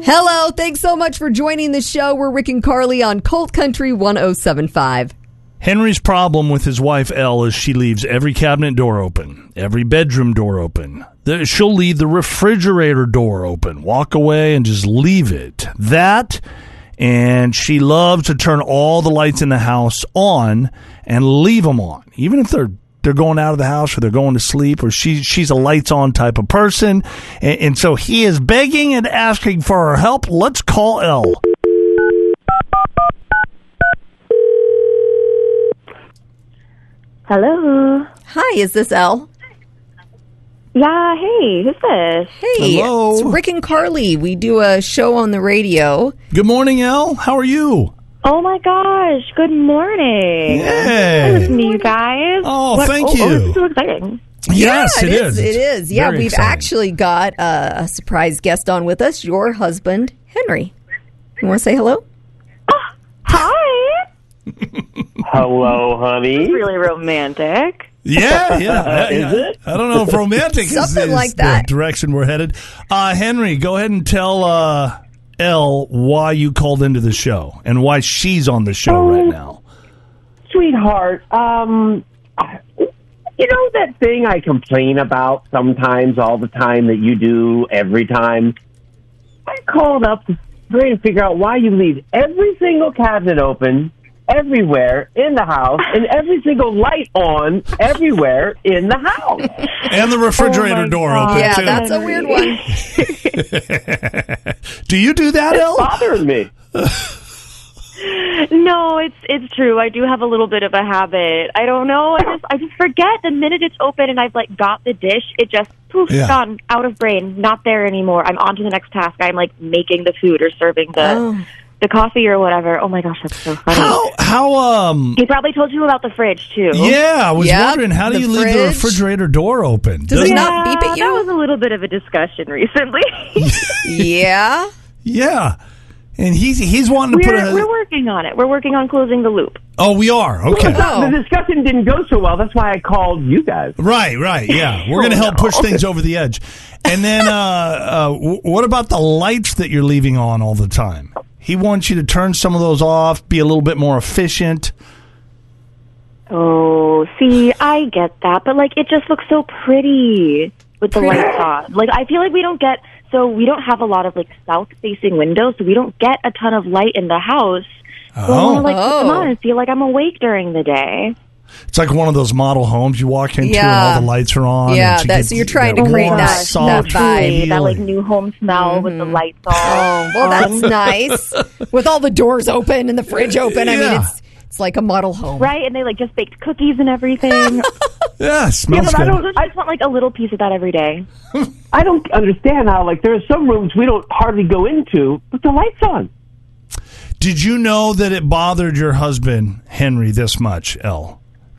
Hello, thanks so much for joining the show. We're Rick and Carly on Colt Country 107.5. Henry's problem with his wife, Elle, is she leaves every cabinet door open, every bedroom door open. She'll leave the refrigerator door open, walk away and just leave it. That, and she loves to turn all the lights in the house on and leave them on, even if they're going out of the house or they're going to sleep, or she's a lights on type of person. And so he is begging and asking for her help. Let's call Elle. Hello. Hi, is this Elle? Yeah, hey, who's this? Hey, hello. It's Rick and Carly. We do a show on the radio. Good morning, Elle. How are you? Oh my gosh, good morning. Yay. I listen to you guys. Oh, thank you. Oh, this is so exciting. Yes, it is. It is. Yeah, Very we've exciting. actually got a surprise guest on with us, your husband, Henry. You want to say hello? Hi. Hello, honey. Really romantic. Yeah. Is it? I don't know if romantic is Something like that. the direction we're headed. Henry, go ahead and tell Elle why you called into the show and why she's on the show right now. Sweetheart, you know that thing I complain about sometimes, all the time, that you do every time? I called up to try to figure out why you leave every single cabinet open everywhere in the house and every single light on everywhere in the house. And the refrigerator door open, Yeah, too. that's a weird one. Do you do that, It's Elle? bothering me. No, it's true. I do have a little bit of a habit. I don't know. I just forget the minute it's open and I've got the dish. It just poof, gone, out of brain, not there anymore. I'm on to the next task. I'm making the food or serving the coffee or whatever. Oh my gosh, that's so funny. How He probably told you about the fridge too. yeah, I was Yep, wondering, how do the you leave the fridge. refrigerator door open? Does it not beep at you? That was a little bit of a discussion recently. Yeah. Yeah. And he's wanting to put We're working on it. We're working on closing the loop. Oh, we are. Okay. Oh. The discussion didn't go so well. That's why I called you guys. Right, yeah. We're going to help push things over the edge. And then what about the lights that you're leaving on all the time? He wants you to turn some of those off, be a little bit more efficient. Oh, see, I get that, but it just looks so pretty with the lights on. I feel like we don't have a lot of south-facing windows, so we don't get a ton of light in the house. So I want to put them on and feel like I'm awake during the day. It's like one of those model homes you walk into and all the lights are on. Yeah, and so you're trying to create warm, that soft vibe. That new home smell with the lights on. Oh, well, that's nice. With all the doors open and the fridge open. I mean, it's like a model home. Right, and they just baked cookies and everything. Yeah, smells good. I just want a little piece of that every day. I don't understand how, there are some rooms we don't hardly go into with the lights on. Did you know that it bothered your husband, Henry, this much, Elle?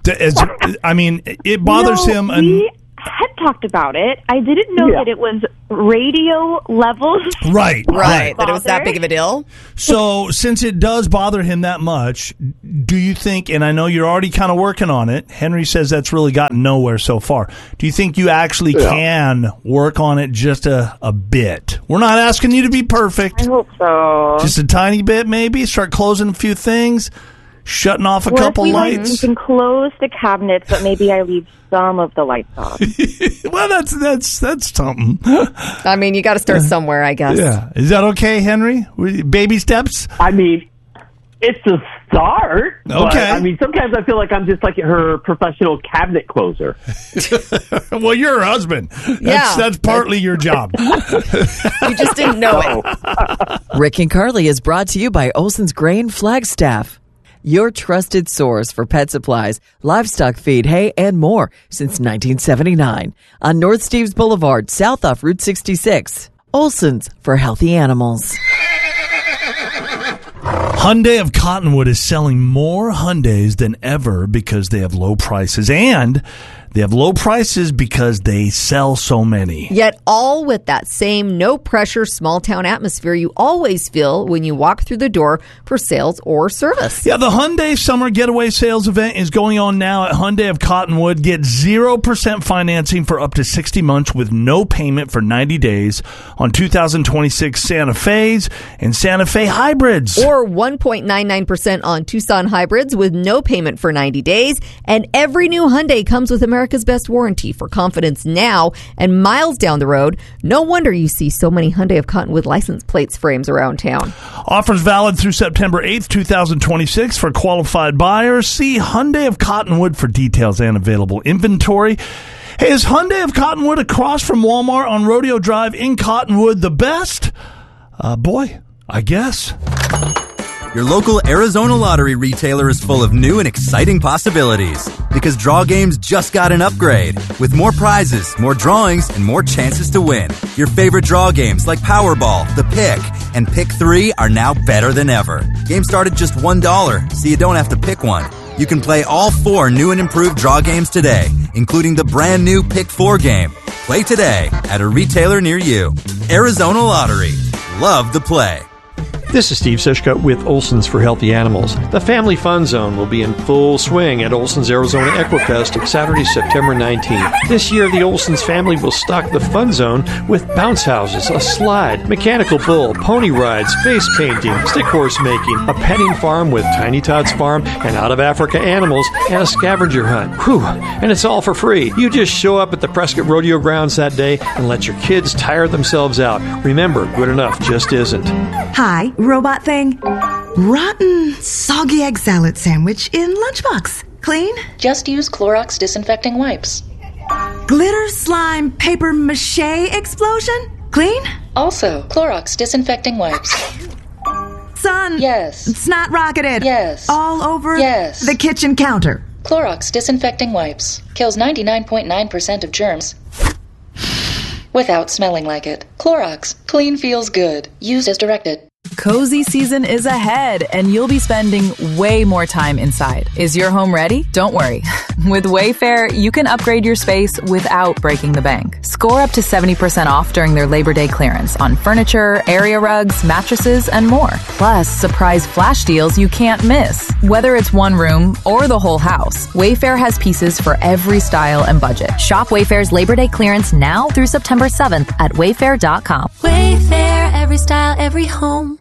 It bothers him. We had talked about it. I didn't know that it was radio levels. Right. That it was that big of a deal. So, since it does bother him that much, do you think, and I know you're already kind of working on it, Henry says that's really gotten nowhere so far. Do you think you actually can work on it just a bit? We're not asking you to be perfect. I hope so. Just a tiny bit, maybe. Start closing a few things. Shutting off a couple lights. You can close the cabinets, but maybe I leave some of the lights off. Well, that's something. I mean, you got to start somewhere, I guess. Yeah. Is that okay, Henry? Baby steps? It's a start. Okay. But, sometimes I feel like I'm just her professional cabinet closer. Well, you're her husband. That's partly your job. You just didn't know it. Rick and Carly is brought to you by Olson's Grain Flagstaff, your trusted source for pet supplies, livestock feed, hay, and more since 1979 on North Steves Boulevard, south off Route 66. Olson's for healthy animals. Hyundai of Cottonwood is selling more Hyundais than ever because they have low prices and They have low prices because they sell so many. Yet all with that same no-pressure small-town atmosphere you always feel when you walk through the door for sales or service. Yeah, the Hyundai Summer Getaway Sales event is going on now at Hyundai of Cottonwood. Get 0% financing for up to 60 months with no payment for 90 days on 2026 Santa Fe's and Santa Fe hybrids. Or 1.99% on Tucson hybrids with no payment for 90 days. And every new Hyundai comes with America's best warranty for confidence now and miles down the road. No wonder you see so many Hyundai of Cottonwood license plates frames around town. Offers valid through September 8th, 2026 for qualified buyers. See Hyundai of Cottonwood for details and available inventory. Hey, is Hyundai of Cottonwood across from Walmart on Rodeo Drive in Cottonwood the best? Boy, I guess. Your local Arizona Lottery retailer is full of new and exciting possibilities because Draw Games just got an upgrade with more prizes, more drawings, and more chances to win. Your favorite draw games like Powerball, The Pick, and Pick 3 are now better than ever. Games start at just $1, so you don't have to pick one. You can play all 4 new and improved draw games today, including the brand new Pick 4 game. Play today at a retailer near you. Arizona Lottery. Love the play. This is Steve Sishka with Olson's for Healthy Animals. The Family Fun Zone will be in full swing at Olson's Arizona Equifest Saturday, September 19th. This year, the Olson's family will stock the Fun Zone with bounce houses, a slide, mechanical bull, pony rides, face painting, stick horse making, a petting farm with Tiny Todd's Farm and Out of Africa animals, and a scavenger hunt. Whew! And it's all for free. You just show up at the Prescott Rodeo Grounds that day and let your kids tire themselves out. Remember, good enough just isn't. Hi, robot thing. Rotten, soggy egg salad sandwich in lunchbox. Clean? Just use Clorox disinfecting wipes. Glitter slime paper mache explosion? Clean? Also, Clorox disinfecting wipes. Son. Yes. Snot rocketed. Yes. All over yes. the kitchen counter. Clorox disinfecting wipes. Kills 99.9% of germs without smelling like it. Clorox. Clean feels good. Used as directed. Cozy season is ahead, and you'll be spending way more time inside. Is your home ready? Don't worry. With Wayfair, you can upgrade your space without breaking the bank. Score up to 70% off during their Labor Day clearance on furniture, area rugs, mattresses, and more. Plus, surprise flash deals you can't miss. Whether it's one room or the whole house, Wayfair has pieces for every style and budget. Shop Wayfair's Labor Day clearance now through September 7th at wayfair.com. Wayfair, every style, every home.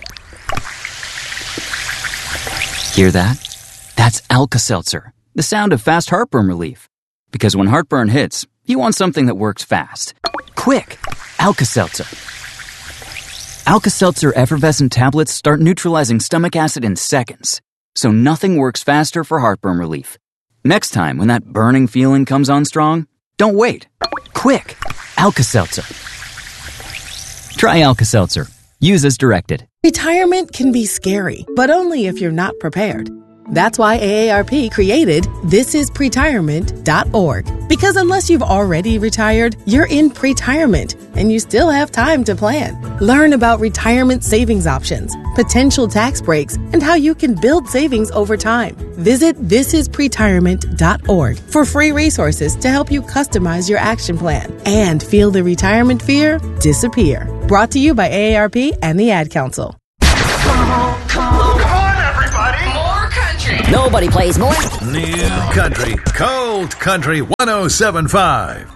Hear that? That's Alka-Seltzer, the sound of fast heartburn relief. Because when heartburn hits, you want something that works fast. Quick! Alka-Seltzer. Alka-Seltzer effervescent tablets start neutralizing stomach acid in seconds, so nothing works faster for heartburn relief. Next time, when that burning feeling comes on strong, don't wait. Quick! Alka-Seltzer. Try Alka-Seltzer. Use as directed. Retirement can be scary, but only if you're not prepared. That's why AARP created thisispretirement.org. Because unless you've already retired, you're in pretirement, and you still have time to plan. Learn about retirement savings options, potential tax breaks, and how you can build savings over time. Visit thisispretirement.org for free resources to help you customize your action plan and feel the retirement fear disappear. Brought to you by AARP and the Ad Council. Come on, everybody! More country! Nobody plays more. New country, cold country 107.5.